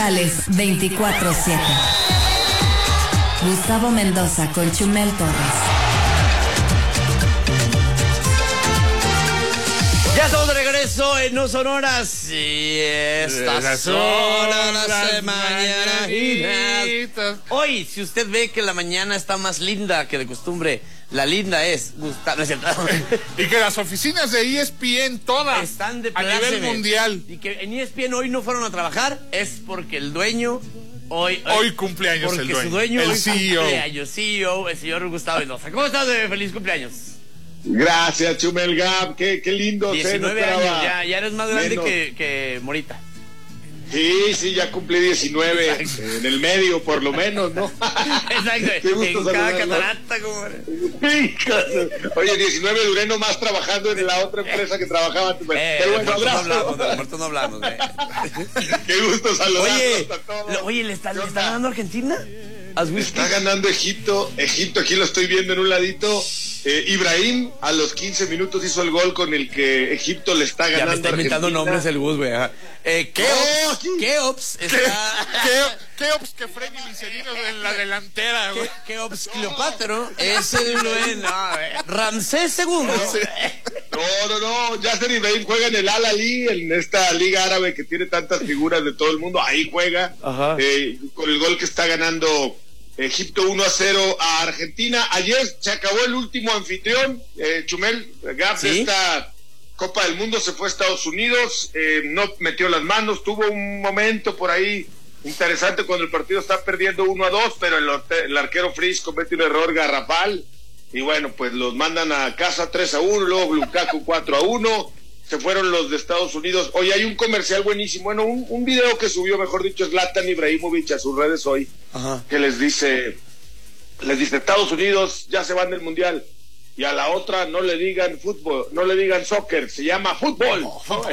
24/7. Gustavo Mendoza con Chumel Torres. Ya estamos de regreso en No Son Horas y estas son las mañanitas. Hoy, si usted ve que la mañana está más linda que de costumbre, la linda es Gustavo, ¿no es cierto? Y que las oficinas de ESPN todas están de a nivel mundial. Y que en ESPN hoy no fueron a trabajar es porque el dueño hoy cumpleaños, porque el dueño. Su dueño el hoy CEO. Cumpleaños, CEO, el señor Gustavo Mendoza. ¿Cómo estás? Feliz cumpleaños. Gracias, Chumel Gab, qué lindo. 19 años, ya eres más grande que Morita. Sí, ya cumplí 19, en el medio por lo menos, ¿no? Exacto, en cada catarata, como... Oye, 19 duré nomás trabajando en la otra empresa que trabajaba. No hablamos. Qué gusto saludarlos a todos. Oye, ¿le está ganando Argentina? Está ganando Egipto, aquí lo estoy viendo en un ladito. Ibrahim a los 15 minutos hizo el gol con el que Egipto le está ganando. Ya me está inventando nombres el bus, güey. Keops que Freddy Vicerino en la delantera, güey. Keops Cleopatra es el Ramsés II. No, Yasser Ibrahim juega en el Al Ahly, en esta liga árabe que tiene tantas figuras de todo el mundo. Ahí juega con el gol que está ganando Egipto 1-0 a Argentina. Ayer se acabó el último anfitrión, Chumel Gab, de esta Copa del Mundo. Se fue a Estados Unidos, no metió las manos, tuvo un momento por ahí interesante cuando el partido está perdiendo 1-2, pero el arquero Fritz comete un error garrafal y bueno, pues los mandan a casa 3-1, luego Lukaku 4-1. Se fueron los de Estados Unidos. Hoy hay un comercial buenísimo, bueno, un video que subió, mejor dicho, Zlatan Ibrahimovic a sus redes hoy, que les dice, Estados Unidos ya se van del Mundial, y a la otra no le digan fútbol, no le digan soccer, se llama fútbol.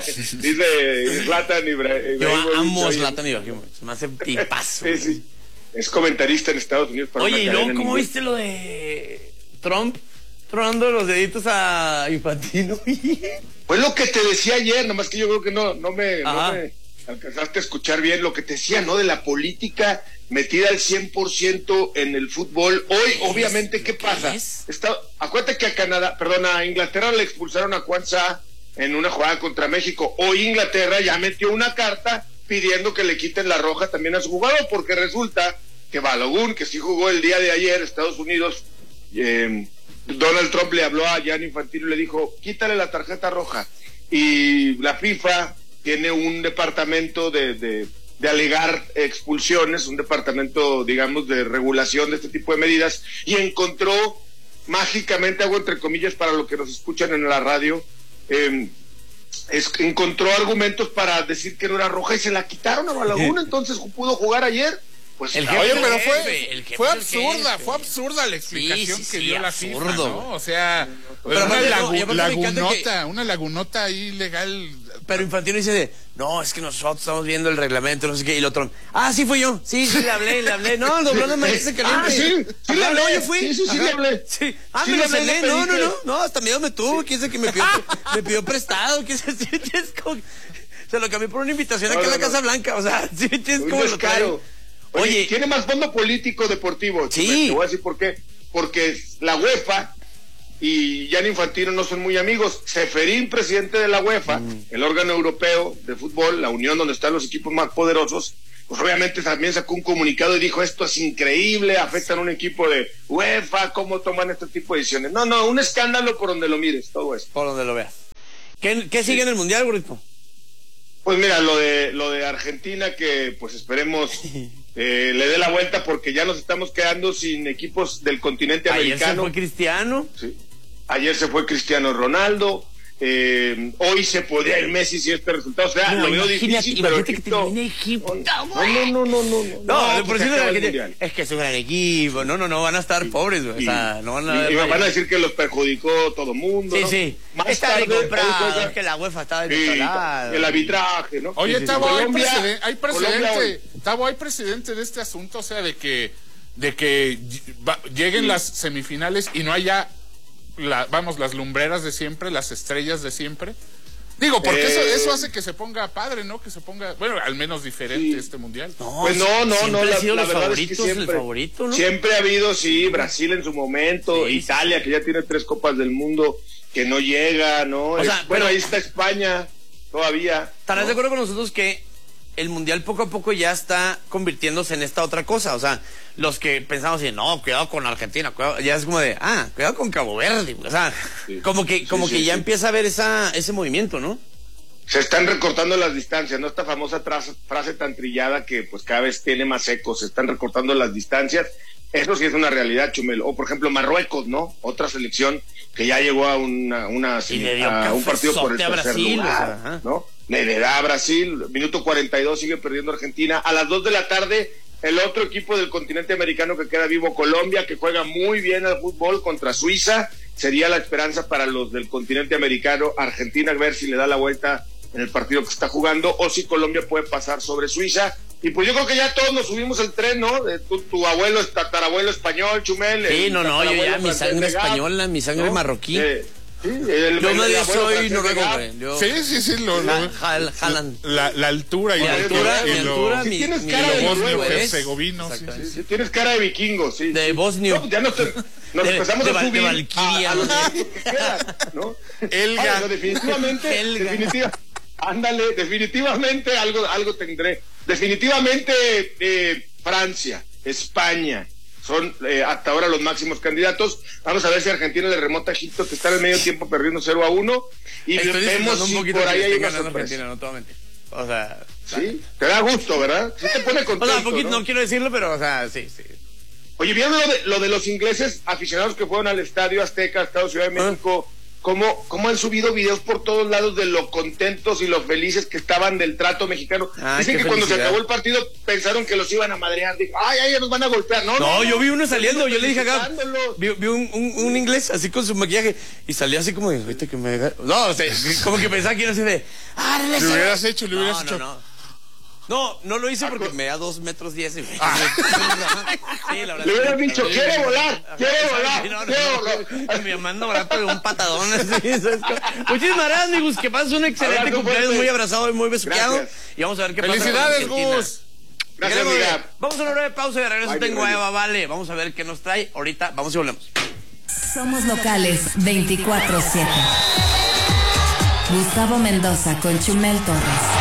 Dice Zlatan Ibrahimovic. Yo amo Zlatan Ibrahimovic, me hace tipazo. Sí. Es comentarista en Estados Unidos. Oye, ¿y luego cómo viste lo de Trump tronando los deditos a Infantino? Pues lo que te decía ayer, nomás que yo creo que no me alcanzaste a escuchar bien lo que te decía, ¿no? De la política metida al 100% en el fútbol. Hoy, obviamente, ¿qué pasa? Acuérdate que a Inglaterra le expulsaron a Kwanzaa en una jugada contra México. Hoy Inglaterra ya metió una carta pidiendo que le quiten la roja también a su jugador, porque resulta que Balogun, que sí jugó el día de ayer, Estados Unidos, Donald Trump le habló a Gianni Infantino y le dijo, quítale la tarjeta roja. Y la FIFA tiene un departamento de alegar expulsiones, un departamento, digamos, de regulación de este tipo de medidas, y encontró mágicamente, hago entre comillas para los que nos escuchan en la radio, encontró argumentos para decir que no era roja y se la quitaron a Balogun, entonces pudo jugar ayer. Pues pero fue absurda la explicación que dio la FIFA, ¿no? O sea, una lagunota ahí legal. Pero Infantino dice no, es que nosotros estamos viendo el reglamento, no sé qué, y el otro, sí fui yo, sí, le hablé, no, dobló la manita caliente. Sí, le hablé, yo fui. Sí, le hablé. Sí, me lo hablé, no, hasta miedo me tuvo, quién sabe que me pidió prestado, quién sabe, se lo cambié por una invitación aquí en la Casa Blanca, o sea, sí, es como lo caro. Oye, tiene más fondo político deportivo. Sí. Te voy a decir por qué. Porque la UEFA y Gianni Infantino no son muy amigos. Ceferín, presidente de la UEFA, el órgano europeo de fútbol, la unión donde están los equipos más poderosos, pues obviamente también sacó un comunicado y dijo, esto es increíble, afectan a un equipo de UEFA, ¿cómo toman este tipo de decisiones? No, un escándalo por donde lo mires, todo esto. Por donde lo veas. ¿Qué sigue en el Mundial, burrito? Pues mira, lo de Argentina, que pues esperemos le dé la vuelta, porque ya nos estamos quedando sin equipos del continente americano. Ayer se fue Cristiano. Sí. Ayer se fue Cristiano Ronaldo. Hoy se podría ir Messi si este resultado. O sea, lo veo difícil, pero Egipto... No, por decirlo es que es un gran equipo. No, van a estar pobres, güey. O sea, no van a... Y van a decir que los perjudicó todo el mundo. Sí. Más está tarde, comprado, es que la UEFA estaba descontrolada. El arbitraje, ¿no? Oye, Tavo, hay precedente de este asunto, o sea, de que lleguen las semifinales y no haya las lumbreras de siempre, las estrellas de siempre. Digo, porque eso hace que se ponga padre, ¿no? Que se ponga, bueno, al menos diferente este mundial. No, pues no, la verdad es que siempre, el favorito, ¿no? Siempre ha habido, Brasil en su momento, Italia, que ya tiene 3 Copas del Mundo, que no llega, ¿no? O sea, bueno, ahí está España, todavía. ¿Estarás de acuerdo con nosotros que el mundial poco a poco ya está convirtiéndose en esta otra cosa? O sea, los que pensamos así, no, cuidado con Argentina, cuidado, ya es como de, cuidado con Cabo Verde, o sea, como que ya empieza a haber ese movimiento, ¿no? Se están recortando las distancias, ¿no? Esta famosa frase tan trillada que pues cada vez tiene más eco, se están recortando las distancias. Eso sí es una realidad, Chumel. O por ejemplo Marruecos, ¿no? Otra selección que ya llegó a un partido por el tercer lugar, ¿no? Le da a Brasil, minuto 42, sigue perdiendo Argentina. A las 2 de la tarde, el otro equipo del continente americano que queda vivo, Colombia, que juega muy bien al fútbol contra Suiza. Sería la esperanza para los del continente americano. Argentina, a ver si le da la vuelta en el partido que está jugando, o si Colombia puede pasar sobre Suiza. Y pues yo creo que ya todos nos subimos al tren, ¿no? Tu abuelo, tatarabuelo español, Chumel. Sí, yo ya, mi sangre española, mi sangre marroquí. Sí, yo me soy noruego, güey. Sí, la altura y mi altura, mi bosnio herzegovino. Sí, tienes cara de vikingo, sí. De bosnio. No, ya nos empezamos a subir de Valquiria, ¿no? Elga. Definitivamente algo tendré. Definitivamente Francia, España son hasta ahora los máximos candidatos. Vamos a ver si Argentina le remonta a Egipto, que está en el medio tiempo perdiendo 0-1, y vemos si por ahí hay una sorpresa. Argentina, no, o sea, sí, te da gusto, ¿verdad? Sí te pone contento, o sea, poquito, ¿no? No quiero decirlo, pero o sea, sí. Oye, ¿vieron lo de los ingleses aficionados que fueron al Estadio Azteca, Estado Ciudad de México? ¿Cómo han subido videos por todos lados de lo contentos y lo felices que estaban del trato mexicano? Dicen que cuando se acabó el partido pensaron que los iban a madrear. Dijo, ya nos van a golpear. No, yo vi uno saliendo, yo le dije acá, vi un inglés así con su maquillaje y salía así como, ¿viste que me deja? No, o sea, como que pensaba que era así de, le hubieras hecho. No lo hice porque me da 2 metros 10. Sí, la verdad. Le hubieras dicho, quiere volar. Me mando barato de un patadón. Así, muchísimas gracias, mi Gus. Que pases un excelente cumpleaños, muy abrazado y muy besuqueado. Y vamos a ver qué pasa. ¡Felicidades, Gus! Gracias, amiga. Vamos a una breve pausa y de regreso tengo a Eva, vale. Vamos a ver qué nos trae. Ahorita vamos y volvemos. Somos locales 24/7. Gustavo Mendoza con Chumel Torres.